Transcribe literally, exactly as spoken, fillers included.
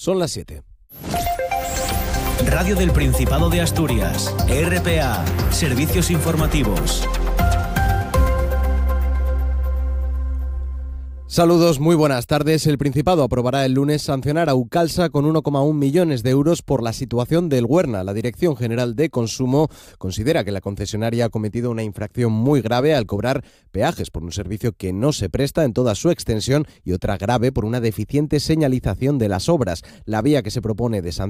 Son las siete. Radio del Principado de Asturias, R P A, Servicios Informativos. Saludos, muy buenas tardes. El Principado aprobará el lunes sancionar a Ucalsa con uno coma uno millones de euros por la situación del Huerna. La Dirección General de Consumo considera que la concesionaria ha cometido una infracción muy grave al cobrar peajes por un servicio que no se presta en toda su extensión y otra grave por una deficiente señalización de las obras. La vía que se propone de sanción